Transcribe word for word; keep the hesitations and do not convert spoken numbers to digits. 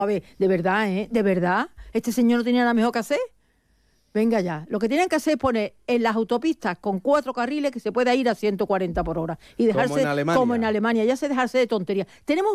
A ver, de verdad, ¿eh? De verdad, este señor no tenía nada mejor que hacer. Venga ya, lo que tienen que hacer es poner en las autopistas con cuatro carriles que se pueda ir a ciento cuarenta por hora y dejarse como en Alemania, como en Alemania ya se dejarse de tonterías. Tenemos